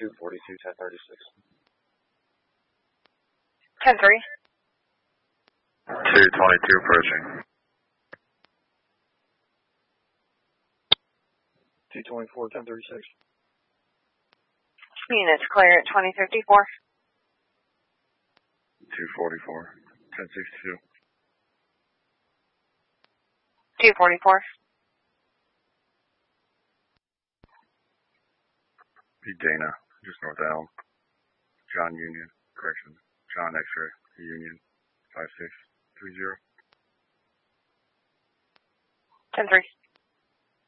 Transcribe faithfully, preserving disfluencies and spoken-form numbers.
two forty-two, ten thirty-six. ten three. two twenty-two approaching. two twenty-four, ten thirty-six. Units clear at twenty fifty-four. two forty-four, ten sixty-two. two forty-four. P. Dana, just north of Elm. John Union, correction. John X-ray, Union, five six three zero. ten three.